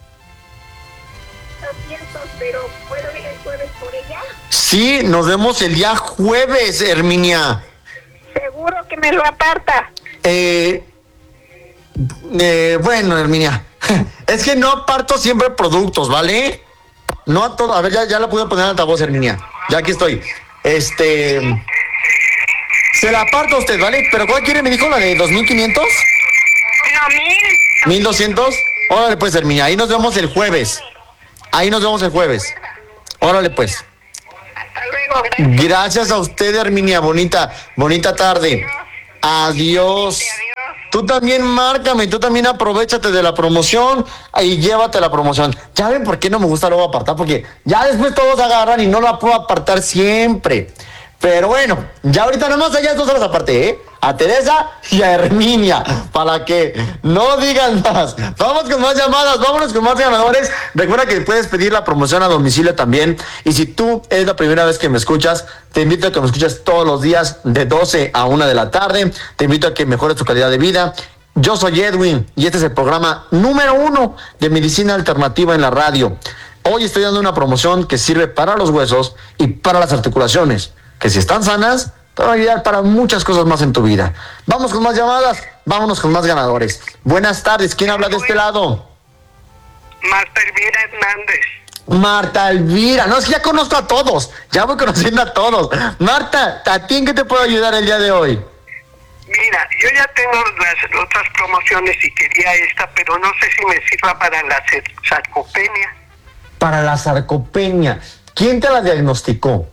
Pero ¿puedo ir el jueves por ella? Sí, nos vemos el día jueves, Herminia. Seguro que me lo aparta. Eh, eh, bueno, Herminia, es que no aparto siempre productos, ¿vale? No a todo, a ver, ya, ya la pude poner en altavoz, Herminia. Ya aquí estoy. Este, Se la aparta usted, ¿vale? ¿Pero cuál quiere? ¿Me dijo la de dos mil quinientos? No, mil. ¿mil doscientos? Órale, pues, Herminia, ahí nos vemos el jueves. Ahí nos vemos el jueves. Órale, pues. Hasta luego, gracias. Gracias a usted, Herminia. Bonita, bonita tarde. Adiós. Tú también márcame, tú también aprovechate de la promoción y llévate la promoción. ¿Ya ven por qué no me gusta luego apartar? Porque ya después todos agarran y no la puedo apartar siempre. Pero bueno, ya ahorita nada más allá dos horas aparte, ¿eh? A Teresa y a Herminia, para que no digan más. Vamos con más llamadas, vámonos con más ganadores. Recuerda que puedes pedir la promoción a domicilio también. Y si tú es la primera vez que me escuchas, te invito a que me escuches todos los días de doce a una de la tarde. Te invito a que mejores tu calidad de vida. Yo soy Edwin y este es el programa número uno de medicina alternativa en la radio. Hoy estoy dando una promoción que sirve para los huesos y para las articulaciones, que si están sanas, te van a ayudar para muchas cosas más en tu vida. Vamos con más llamadas, vámonos con más ganadores. Buenas tardes, ¿quién habla de este lado? Marta Elvira Hernández. Marta Elvira, no, es que ya conozco a todos, ya voy conociendo a todos. Marta, ¿a ti en qué te puedo ayudar el día de hoy? Mira, yo ya tengo las otras promociones y quería esta, pero no sé si me sirva para la sarcopenia. Para la sarcopenia, ¿quién te la diagnosticó?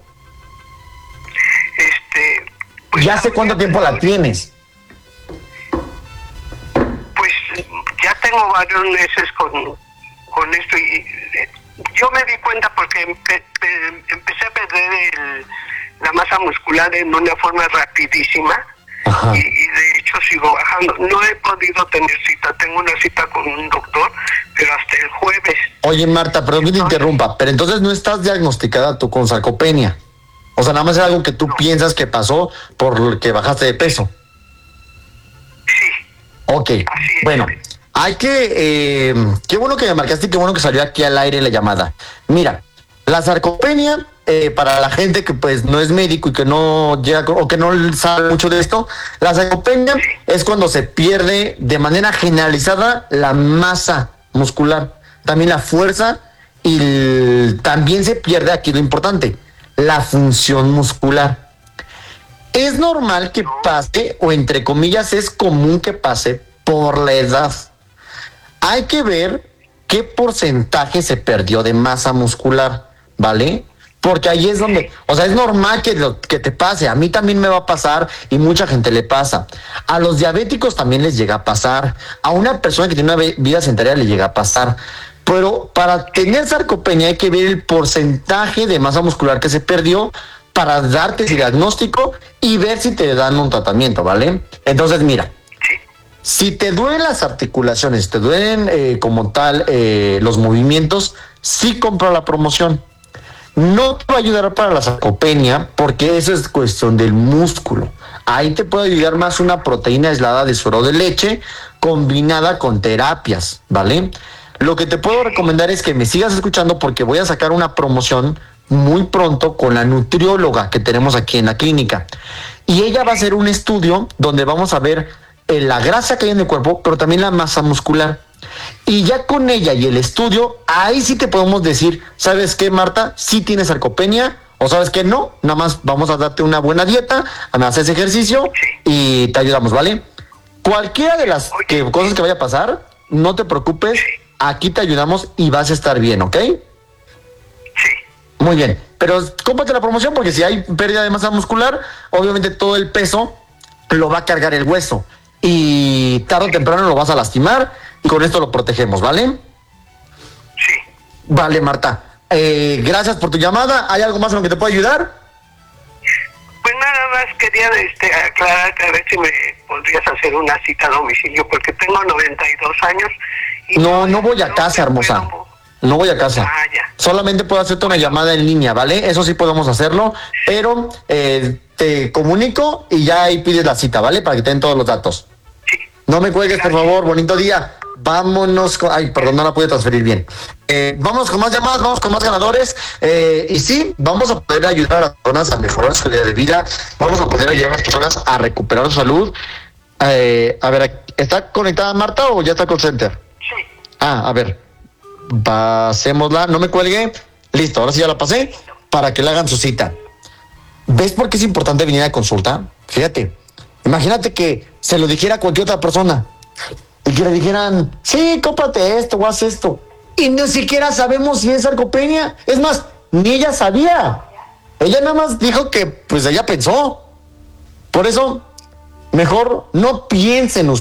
Este, pues, ¿Ya hace cuánto tiempo la tienes? Pues ya tengo varios meses con, con esto y eh, yo me di cuenta porque empe, eh, empecé a perder el, la masa muscular en una forma rapidísima. Y, y de hecho sigo bajando. No he podido tener cita, tengo una cita con un doctor, pero hasta el jueves. Oye, Marta, perdón que te interrumpa, pero entonces no estás diagnosticada tú con sarcopenia. O sea, nada más es algo que tú no. piensas que pasó por que bajaste de peso. Sí. Ok, bueno, hay que... Eh, qué bueno que me marcaste y qué bueno que salió aquí al aire la llamada. Mira, la sarcopenia, eh, para la gente que pues no es médico y que no llega o que no sabe mucho de esto, la sarcopenia sí. es cuando se pierde de manera generalizada la masa muscular, también la fuerza y el, también se pierde aquí lo importante, la función muscular. Es normal que pase, o entre comillas es común que pase por la edad. Hay que ver qué porcentaje se perdió de masa muscular, ¿vale? Porque ahí es donde, o sea, es normal que, lo, que te pase. A mí también me va a pasar y mucha gente le pasa. A los diabéticos también les llega a pasar. A una persona que tiene una vida sedentaria le llega a pasar. Pero para tener sarcopenia hay que ver el porcentaje de masa muscular que se perdió para darte ese diagnóstico y ver si te dan un tratamiento, ¿vale? Entonces, mira, si te duelen las articulaciones, te duelen eh, como tal eh, los movimientos, sí compra la promoción. No te va a ayudar para la sarcopenia porque eso es cuestión del músculo. Ahí te puede ayudar más una proteína aislada de suero de leche combinada con terapias, ¿vale? Lo que te puedo recomendar es que me sigas escuchando porque voy a sacar una promoción muy pronto con la nutrióloga que tenemos aquí en la clínica. Y ella va a hacer un estudio donde vamos a ver eh, la grasa que hay en el cuerpo, pero también la masa muscular. Y ya con ella y el estudio, ahí sí te podemos decir, ¿sabes qué, Marta? Sí tienes sarcopenia, o ¿sabes qué? No, nada más vamos a darte una buena dieta, haces ejercicio y te ayudamos, ¿vale? Cualquiera de las que, cosas que vaya a pasar, no te preocupes, aquí te ayudamos y vas a estar bien, ¿ok? Sí. Muy bien, pero cómprate la promoción porque si hay pérdida de masa muscular, obviamente todo el peso lo va a cargar el hueso y tarde o temprano lo vas a lastimar y con esto lo protegemos, ¿vale? Sí. Vale, Marta. Eh, gracias por tu llamada. ¿Hay algo más en lo que te pueda ayudar? Pues nada más quería este, aclarar que a ver si me podrías hacer una cita a domicilio porque tengo noventa y dos años. Y no, no voy a casa, hermosa. No voy a casa. Ah, ya. Solamente puedo hacerte una llamada en línea, ¿vale? Eso sí podemos hacerlo, pero eh, te comunico y ya ahí pides la cita, ¿vale? Para que te den todos los datos. Sí. No me cuelgues, por favor. Bonito día. Vámonos con... Ay, perdón, no la pude transferir bien. Eh, vamos con más llamadas, vamos con más ganadores. Eh, y sí, vamos a poder ayudar a las personas a mejorar su calidad de vida. Vamos a poder ayudar a las personas a recuperar su salud. Eh, a ver, ¿está conectada Marta o ya está call center? Sí. Ah, a ver. Pasémosla, no me cuelgue. Listo, ahora sí ya la pasé para que le hagan su cita. ¿Ves por qué es importante venir a consulta? Fíjate, imagínate que se lo dijera a cualquier otra persona y que le dijeran, sí, cómprate esto o haz esto. Y ni siquiera sabemos si es sarcopenia. Es más, ni ella sabía. Ella nada más dijo que, pues ella pensó. Por eso, mejor no piensen ustedes.